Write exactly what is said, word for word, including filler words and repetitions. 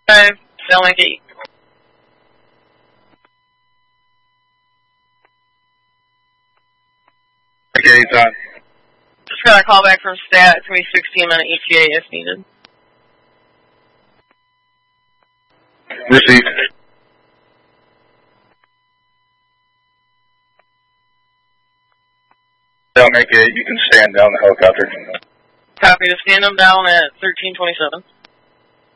five, sound like eight. Okay, it's on. Just got a call back from stat, three sixteen on E T A if needed. Received. Down make it, you can stand down the helicopter. Copy to stand them down at thirteen twenty-seven.